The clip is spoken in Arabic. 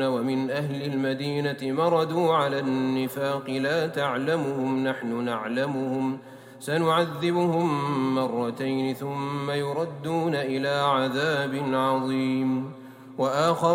ومن أهل المدينة مردوا على النفاق لا تعلمهم نحن نعلمهم سنعذبهم مرتين ثم يردون إلى عذاب عظيم وآخر